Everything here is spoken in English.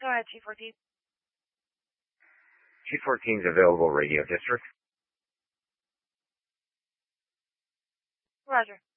Go ahead, Chief Ortiz. Chief Ortiz's available radio district. Roger.